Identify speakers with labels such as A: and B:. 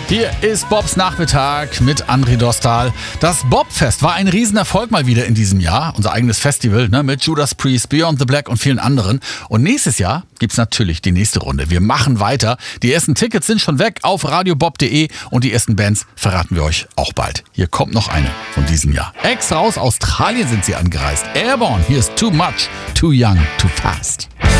A: Hier ist Bobs Nachmittag mit André Dostal. Das Bobfest war ein Riesenerfolg mal wieder in diesem Jahr. Unser eigenes Festival mit Judas Priest, Beyond the Black und vielen anderen. Und nächstes Jahr gibt's natürlich die nächste Runde. Wir machen weiter. Die ersten Tickets sind schon weg auf radiobob.de und die ersten Bands verraten wir euch auch bald. Hier kommt noch eine von diesem Jahr. Extra aus Australien sind sie angereist. Airborne, hier ist Too Much, Too Young, Too Fast.